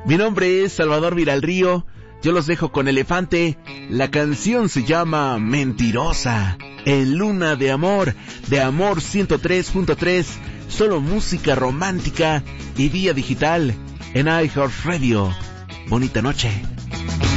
Mi nombre es Salvador Viralrío. Yo los dejo con Elefante. La canción se llama Mentirosa. En Luna de Amor 103.3. Solo música romántica y vía digital en iHeartRadio. Bonita noche.